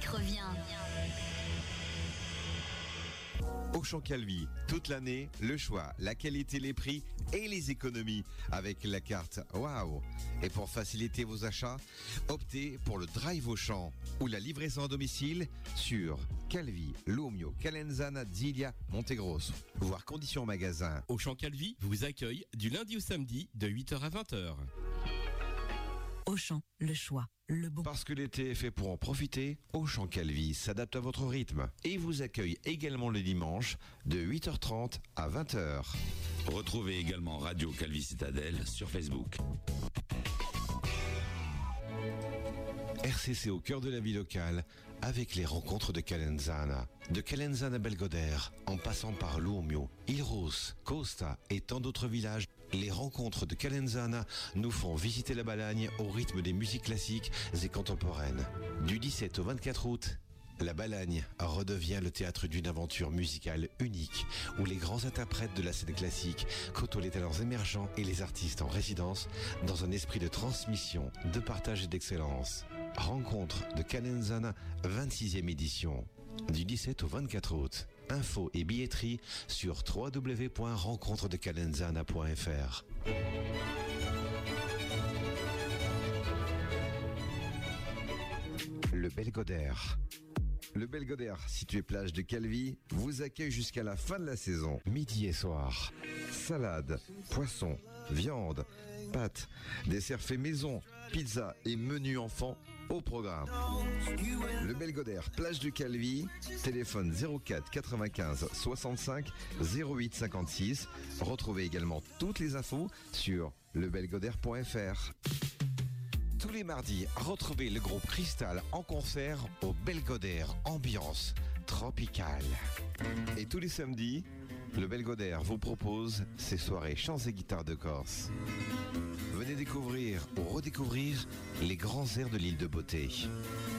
revient. Auchan Calvi, toute l'année, le choix, la qualité, les prix et les économies avec la carte Waouh. Et pour faciliter vos achats, optez pour le Drive Auchan ou la livraison à domicile sur Calvi, Lumio, Calenzana, Zilia, Montegrosso. Voir conditions en magasin. Auchan Calvi vous accueille du lundi au samedi de 8h à 20h. Auchan, le choix, le bon. Parce que l'été est fait pour en profiter, Auchan Calvi s'adapte à votre rythme et vous accueille également le dimanche de 8h30 à 20h. Retrouvez également Radio Calvi Citadelle sur Facebook. RCC au cœur de la vie locale avec les rencontres de Calenzana. De Calenzana Belgodère, en passant par Lumio, Ilros, Costa et tant d'autres villages, les rencontres de Calenzana nous font visiter la Balagne au rythme des musiques classiques et contemporaines. Du 17 au 24 août, la Balagne redevient le théâtre d'une aventure musicale unique où les grands interprètes de la scène classique côtoient les talents émergents et les artistes en résidence dans un esprit de transmission, de partage et d'excellence. Rencontre de Calenzana, 26e édition, du 17 au 24 août. Infos et billetterie sur www.rencontredecalenzana.fr. Le Belgodère. Le Belgodère, situé plage de Calvi, vous accueille jusqu'à la fin de la saison, midi et soir. Salade, poisson, viande, pâtes, desserts faits maison, pizza et menu enfant au programme. Le Belgodère, plage de Calvi, téléphone 04 95 65 08 56. Retrouvez également toutes les infos sur lebelgodère.fr. Tous les mardis, retrouvez le groupe Cristal en concert au Belgodère, ambiance tropicale. Et tous les samedis, le Belgodère vous propose ses soirées chants et guitares de Corse. Venez découvrir ou redécouvrir les grands airs de l'île de Beauté.